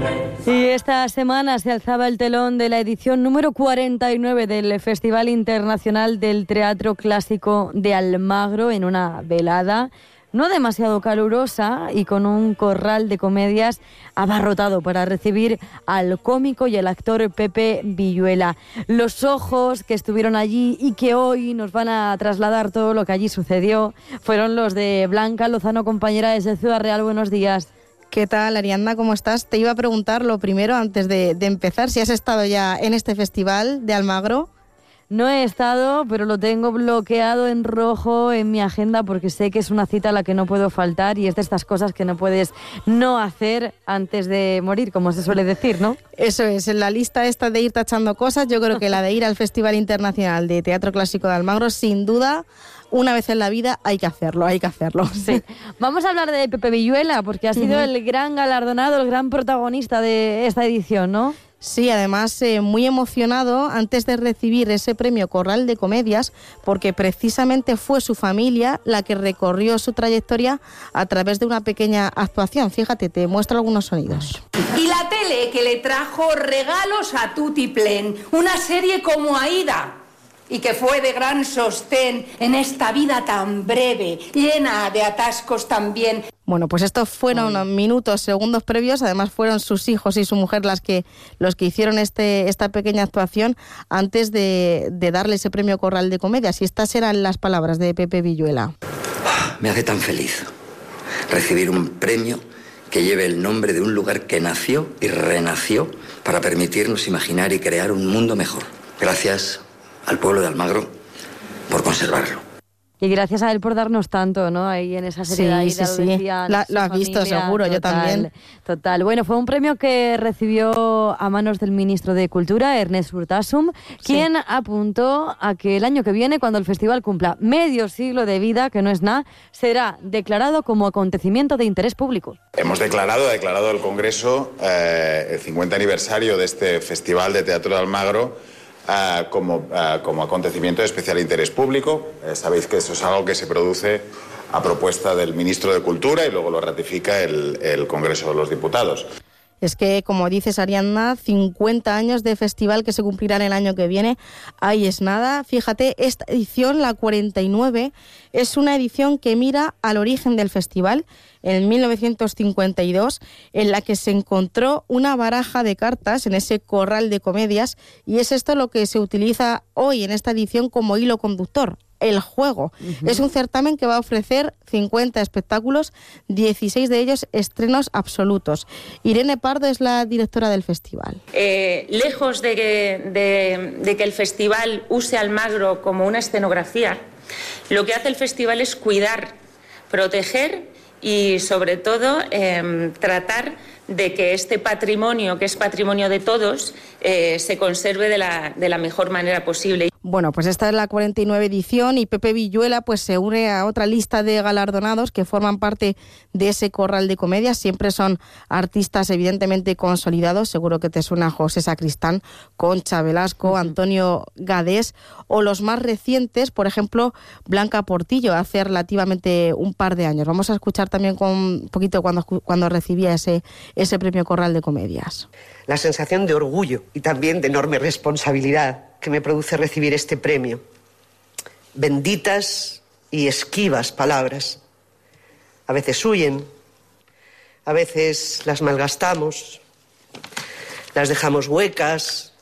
Y esta semana se alzaba el telón de la edición número 49 del Festival Internacional del Teatro Clásico de Almagro, en una velada no demasiado calurosa y con un corral de comedias abarrotado para recibir al cómico y el actor Pepe Villuela. Los ojos que estuvieron allí y que hoy nos van a trasladar todo lo que allí sucedió fueron los de Blanca Lozano, compañera desde Ciudad Real. Buenos días. ¿Qué tal, Ariadna? ¿Cómo estás? Te iba a preguntar lo primero, antes de empezar, si has estado ya en este festival de Almagro. No he estado, pero lo tengo bloqueado en rojo en mi agenda porque sé que es una cita a la que no puedo faltar y es de estas cosas que no puedes no hacer antes de morir, como se suele decir, ¿no? Eso es, en la lista esta de ir tachando cosas, yo creo que la de ir al Festival Internacional de Teatro Clásico de Almagro, sin duda, una vez en la vida hay que hacerlo. Sí. Vamos a hablar de Pepe Villuela porque ha sido el gran galardonado, el gran protagonista de esta edición, ¿no? Sí, además muy emocionado antes de recibir ese premio Corral de Comedias, porque precisamente fue su familia la que recorrió su trayectoria a través de una pequeña actuación. Fíjate, te muestro algunos sonidos. Y la tele que le trajo regalos a Tutiplén, una serie como Aída, y que fue de gran sostén en esta vida tan breve, llena de atascos también. Bueno, pues estos fueron minutos, segundos previos, además fueron sus hijos y su mujer los que hicieron esta pequeña actuación antes de darle ese premio Corral de Comedias, y estas eran las palabras de Pepe Villuela. Me hace tan feliz recibir un premio que lleve el nombre de un lugar que nació y renació para permitirnos imaginar y crear un mundo mejor. Gracias al pueblo de Almagro por conservarlo. Y gracias a él por darnos tanto, ¿no? Ahí en esa serie de Aída, sí. Lo has visto seguro, yo también. Total. Bueno, fue un premio que recibió a manos del ministro de Cultura, Ernest Urtasun, quien apuntó a que el año que viene, cuando el festival cumpla medio siglo de vida, que no es nada, será declarado como acontecimiento de interés público. Ha declarado el Congreso el 50 aniversario de este Festival de Teatro de Almagro como acontecimiento de especial interés público. Sabéis que eso es algo que se produce a propuesta del ministro de Cultura y luego lo ratifica el Congreso de los Diputados. Es que, como dices, Ariadna, 50 años de festival que se cumplirán el año que viene. Ahí es nada. Fíjate, esta edición, la 49, es una edición que mira al origen del festival, en 1952, en la que se encontró una baraja de cartas en ese corral de comedias, y es esto lo que se utiliza hoy en esta edición como hilo conductor. El juego. Es un certamen que va a ofrecer 50 espectáculos, 16 de ellos estrenos absolutos. Irene Pardo es la directora del festival. Lejos de que el festival use Almagro como una escenografía, lo que hace el festival es cuidar, proteger y, sobre todo, tratar de que este patrimonio, que es patrimonio de todos, se conserve de la mejor manera posible. Bueno, pues esta es la 49 edición y Pepe Villuela pues se une a otra lista de galardonados que forman parte de ese corral de comedias. Siempre son artistas evidentemente consolidados. Seguro que te suena José Sacristán, Concha Velasco, Antonio Gadés, o los más recientes, por ejemplo, Blanca Portillo, hace relativamente un par de años. Vamos a escuchar también un poquito cuando recibía ese premio Corral de Comedias. La sensación de orgullo y también de enorme responsabilidad que me produce recibir este premio. Benditas y esquivas palabras. A veces huyen, a veces las malgastamos, las dejamos huecas,